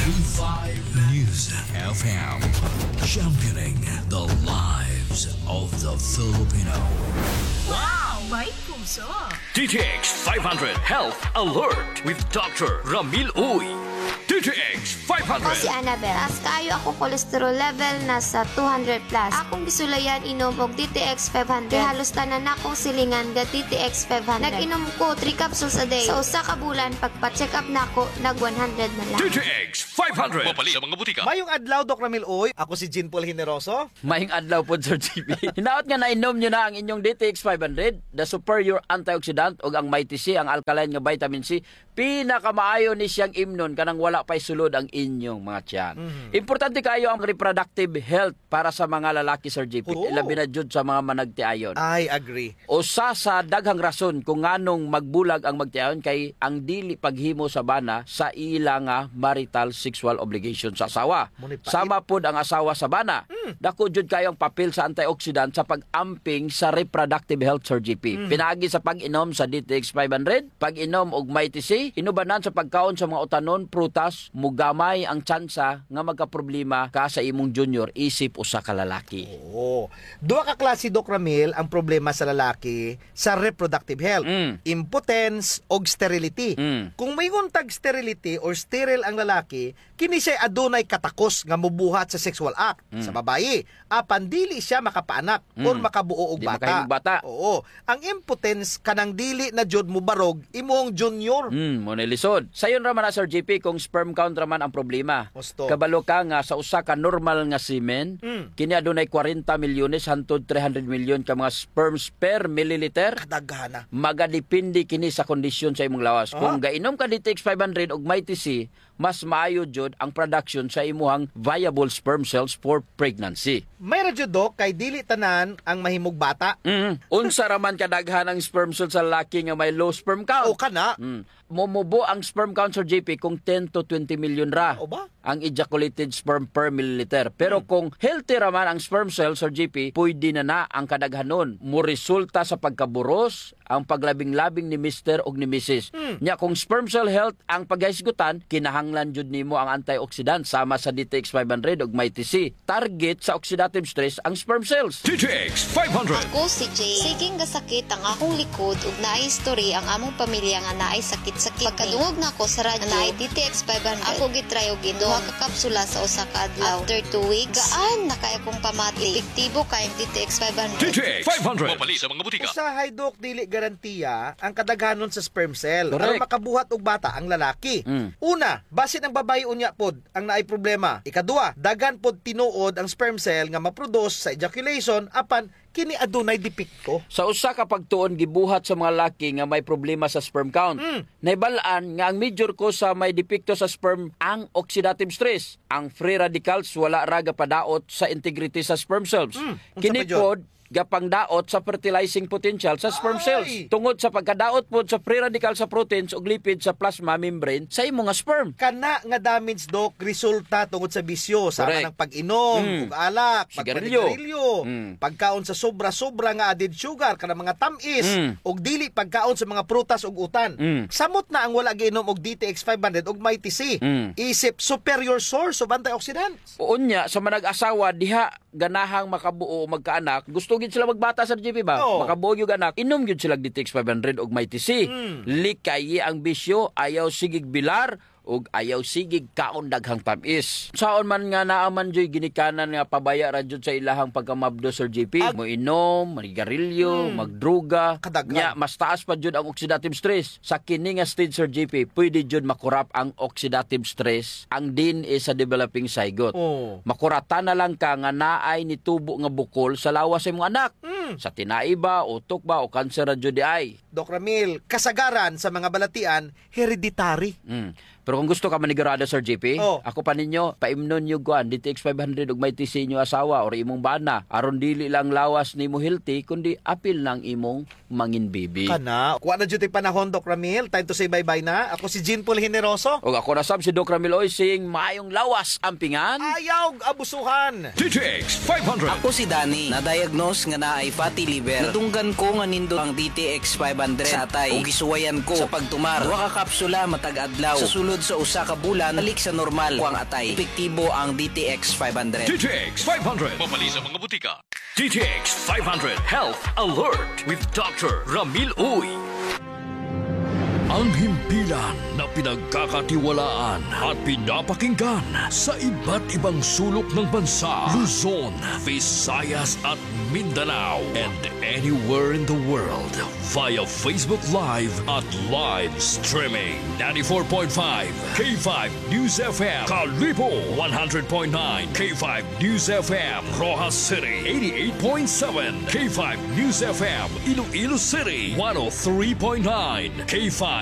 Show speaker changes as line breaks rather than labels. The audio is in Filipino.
95 News FM. Championing the lives of the Filipino.
Wow! May puso!
DTX 500 Health Alert with Dr. Ramil Uy. DTX 500.
Ako si Annabel. As kayo ako cholesterol level nasa 200 plus. Akong gisulayan inom og DTX 500. Kaya halos tanan akong silingan ga DTX 500. Nag-inom ko 3 capsules a day. Sa usa ka bulan pagpa-check up nako nag 100 na lang.
DTX 500. Mapali sa mga butika.
Mayong adlaw, Doc Ramil Uy. Ako si Jean Paul Generoso.
Maying adlaw po, Sir GB. Hinaot nga nainom nyo na ang inyong DTX 500, the superior antioxidant o ang Mighty C, ang alkaline nga vitamin C. Pinakamaayo ni siyang imnon kanang wala pa'y sulod ang inyong mga tiyan. Importante kayo ang reproductive health para sa mga lalaki, Sir JP.
Oo.
Labi na jud sa mga managtiayon.
I agree.
Usa sa daghang rason kung nganong magbulag ang magtiayon kay ang dili paghimo sa bana sa ila nga marital sexual obligation sa asawa.
Munipait.
Sama pod ang asawa sa bana. Dako jud kayo ang papel sa antioxidant sa pag-amping sa reproductive health, Sir JP. Pinaagi sa pag-inom sa DTX 500, pag-inom og Mighty C, inubanan sa pagkaon sa mga utanon, prutas, mugamay ang tsansa nga magkaproblema ka sa imong junior isip usa ka lalaki.
Oo. Duha ka klase, Doc Ramil, ang problema sa lalaki sa reproductive health. Impotence o sterility. Kung may untag sterility or sterile ang lalaki, kini siya adunay katakos nga mobuhat sa sexual act sa babayi. Apan dili siya makapaanak or makabuo og
Di
bata.
makahimong bata.
Oo. Ang impotence kanang dili na jud mo barog imong junior.
Mo nilisod. Sayon ra man na, Sir JP, kung sperm count ra man ang problema.
Gusto.
Kabalo ka nga sa usa ka normal nga semen, kini adunay 40 milyones hangtod 300 milyon ka mga sperms per milliliter.
Daghana.
Magadepende kini sa kondisyon sa imong lawas. Kung gainom ka DTX 500 og Mighty C, mas maayo jud ang production sa imuhang viable sperm cells for pregnancy.
May radyo, Doc, kay dili tanan ang mahimog bata.
Unsa ra man kadaghan ang sperm cells sa lalaki nga may low sperm count?
O kana.
Momubo ang sperm count, Sir JP, kung 10 to 20 million ra
O ba?
ang ejaculated sperm per milliliter. Pero kung healthy raman ang sperm cell, Sir JP, pwede na ang kadaghanon. Muresulta sa pagkaburos ang paglabing-labing ni Mr. o ni Mrs. Nya kung sperm cell health ang paghisgutan, kinahanglan jud nimo ang antioxidant sama sa DTX 500 ug Mighty C. Target sa oxidative stress ang sperm cells.
DTX 500.
Ako si Jay. Siging gasakit ang akong likod ug naay history ang among pamilya nga naay sakit-sakit. Pagkadungog na ko sa radyo naay DTX 500. Ako gitry og duha ka kapsula sa usa ka adlaw. After 2 weeks, gaan na kay akong pamati. Epektibo kay ang DTX 500.
DTX 500. Mapali sa mga butika.
Usahay, Doc, dili garantiya ang kadaghanon sa sperm cell
Correct.
aron makabuhat og bata ang lalaki. Una, basin ang babae unya pod ang naay problema. Ikaduha, daghan pod tinuod ang sperm cell nga maproduce sa ejaculation apan kini adunay depekto.
Sa usa ka pagtuon gibuhat sa mga laki nga may problema sa sperm count. Naibalaan nga ang major cause sa may depekto sa sperm ang oxidative stress. Ang free radicals wala ra gapadaot sa integrity sa sperm cells.
Unsa
Kini
pa jud?
pod gapangdaot sa fertilizing potential sa sperm
Ay!
cells. Tungod sa pagkadaot pod sa free radical sa proteins ug lipid sa plasma membrane sa imong nga sperm.
Kana nga damage, Doc, resulta tungod sa bisyo sama
Correct.
ng pag-inom, ug alak,
Sigarilyo.
pagpanigarilyo, pagkaon sa sobra-sobra nga added sugar kana mga tamis, ug dili pagkaon sa mga prutas ug utan. Samot na ang wala giinom og DTX 500 ug Mighty C. Isip superior source of antioxidants.
Unya sa manag-asawa diha ganahang makabuo o magkaanak, gusto gid sila magbata sa GP ba?
Oo.
Makabuo gyud anak, inom gyud sila DTX 500 og Mighty C. Likayi ang bisyo, ayaw sigig bilar ug ayaw sigig kaon daghang tamis. Saon man nga naaman joy ginikanan nga pabaya ra jud sa ilahang pagkamabdo, Sir JP. Mo inom, manigarilyo, magdruga.
Kadaghan.
Nya mas taas pa jud ang oxidative stress. Sa kini nga stage, Sir JP, pwede jud makurap ang oxidative stress ang DNA sa developing zygote.
Oh.
Makuratan na lang ka nga naay nitubo nga bukol sa lawas sa imong anak. Sa tinai ba, utok ba, o kanser ra jud di ay.
Doc Ramil, kasagaran sa mga balatian, hereditary.
Pero kung gusto ka manigurado, Sir JP,
Oh.
ako pa ninyo, paimnon nyo guan, DTX 500 ug Mighty C inyo asawa or imong bana. Aron dili lang lawas ni mo healthy, kundi apil lang imong mangin baby.
Kana, kuha na dyan tayo panahon, Doc Ramil. Time to say bye-bye na. Ako si Jean Paul Generoso.
O ako na sab si Doc Ramil Oysing, maayong lawas ampingan.
Ayaw abusuhan.
DTX 500.
Ako si Danny, na-diagnose nga na ay fatty liver. Natunggan ko nga nindo ang DTX 500 sa atay. O gisuwayan ko sa pagtumar. Duha ka kapsula matag adlaw. Sa sulod sulod sa usa ka bulan balik sa normal kuang atay. Epektibo ang DTX 500.
DTX 500. Mabali sa mga butika. DTX 500 Health Alert with Dr. Ramil Uy.
Ang himpilan na pinagkakatiwalaan at pinapakinggan sa iba't ibang sulok ng bansa, Luzon, Visayas at Mindanao, and anywhere in the world via Facebook Live at live streaming. 94.5 K5 News FM, Kalibo 100.9 K5 News FM, Rojas City 88.7 K5 News FM, Iloilo City 103.9 K5